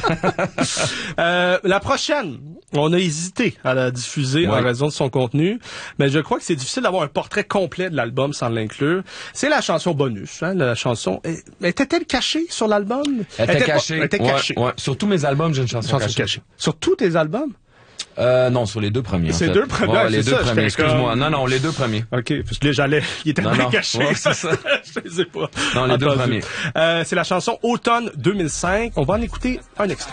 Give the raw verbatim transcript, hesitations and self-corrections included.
euh, la prochaine, on a hésité à la diffuser ouais. en raison de son contenu, mais je crois que c'est difficile d'avoir un portrait complet de l'album sans l'inclure. C'est la chanson bonus. Hein, la chanson était-elle cachée sur l'album? Elle était cachée. Elle était ouais, cachée. Ouais. Sur tous mes albums, j'ai une chanson, chanson cachée. cachée. Sur tous tes albums? Euh, non, sur les deux premiers. C'est en fait. deux premiers. Ouais, les deux ça, premiers. Excuse-moi. Comme... Non, non, les deux premiers. Ok, parce que là j'allais, il était très caché. Ouais, c'est ça. Je sais pas. Non, les Entendu. deux premiers. Euh, c'est la chanson Automne deux mille cinq. On va en écouter un extrait.